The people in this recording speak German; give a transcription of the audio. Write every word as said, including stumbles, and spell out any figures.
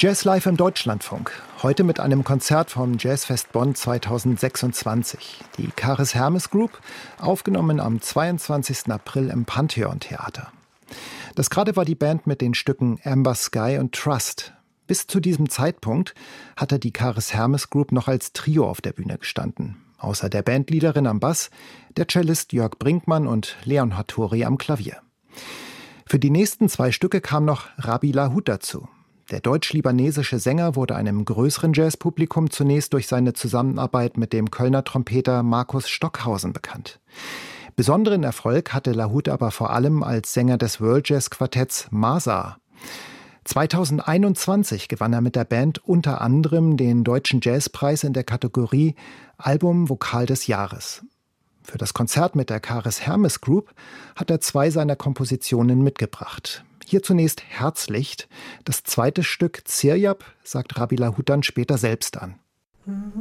Jazz live im Deutschlandfunk. Heute mit einem Konzert vom Jazzfest Bonn zweitausendsechsundzwanzig. Die Karis Hermes Group, aufgenommen am zweiundzwanzigsten April im Pantheon Theater. Das gerade war die Band mit den Stücken Amber Sky und Trust. Bis zu diesem Zeitpunkt hatte die Karis Hermes Group noch als Trio auf der Bühne gestanden. Außer der Bandleaderin am Bass, der Cellist Jörg Brinkmann und Leon Hattori am Klavier. Für die nächsten zwei Stücke kam noch Rabbi Lahut dazu. Der deutsch-libanesische Sänger wurde einem größeren Jazzpublikum zunächst durch seine Zusammenarbeit mit dem Kölner Trompeter Markus Stockhausen bekannt. Besonderen Erfolg hatte Lahut aber vor allem als Sänger des World Jazz Quartetts Masa. zweitausendeinundzwanzig gewann er mit der Band unter anderem den Deutschen Jazzpreis in der Kategorie Album Vokal des Jahres. Für das Konzert mit der Karis Hermes Group hat er zwei seiner Kompositionen mitgebracht. Hier zunächst Herzlicht. Das zweite Stück Ziryab sagt Rabbi Lahut dann später selbst an.